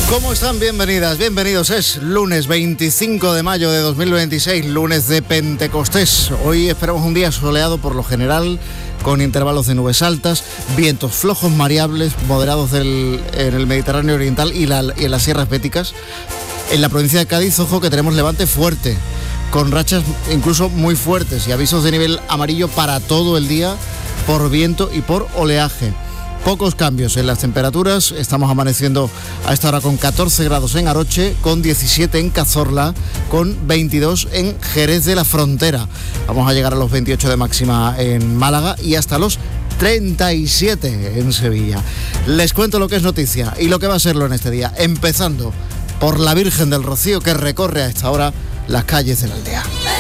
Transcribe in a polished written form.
¿Cómo están? Bienvenidas, bienvenidos. Es lunes 25 de mayo de 2026, lunes de Pentecostés. Hoy esperamos un día soleado por lo general, con intervalos de nubes altas, vientos flojos variables, moderados en el Mediterráneo Oriental y en las sierras béticas. En la provincia de Cádiz, ojo que tenemos levante fuerte, con rachas incluso muy fuertes y avisos de nivel amarillo para todo el día por viento y por oleaje. Pocos cambios en las temperaturas, estamos amaneciendo a esta hora con 14 grados en Aroche, con 17 en Cazorla, con 22 en Jerez de la Frontera. Vamos a llegar a los 28 de máxima en Málaga y hasta los 37 en Sevilla. Les cuento lo que es noticia y lo que va a serlo en este día, empezando por la Virgen del Rocío, que recorre a esta hora las calles de la aldea.